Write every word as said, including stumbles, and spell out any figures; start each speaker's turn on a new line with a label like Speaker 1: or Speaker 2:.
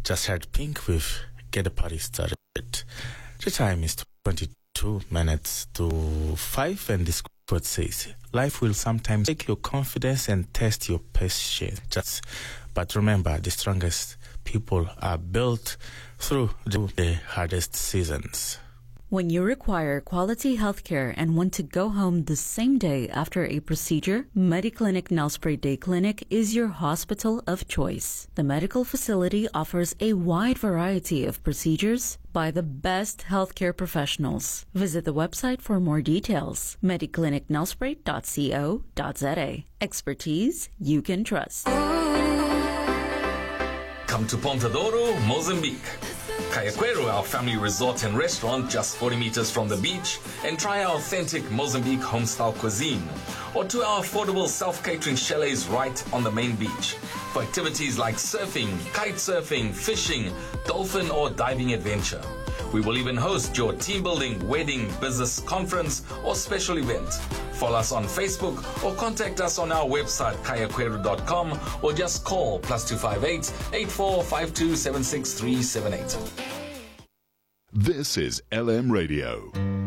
Speaker 1: just heard Pink with Get the Party Started. The time is twenty-two minutes to five, and this quote says, life will sometimes take your confidence and test your patience. Just, but remember, the strongest people are built through the hardest seasons.
Speaker 2: When you require quality healthcare and want to go home the same day after a procedure, Mediclinic Nelspruit Day Clinic is your hospital of choice. The medical facility offers a wide variety of procedures by the best healthcare professionals. Visit the website for more details, mediclinic nelspruit dot co dot za. Expertise you can trust.
Speaker 3: Come to Ponta Douro, Mozambique. Cayaquero, our family resort and restaurant just forty meters from the beach, and try our authentic Mozambique homestyle cuisine. Or to our affordable self-catering chalets right on the main beach. For activities like surfing, kite surfing, fishing, dolphin or diving adventure. We will even host your team building, wedding, business conference or special event. Follow us on Facebook or contact us on our website cayaquero dot com or just call plus two five eight, eight four five two, seven six three seven eight.
Speaker 4: This is L M Radio.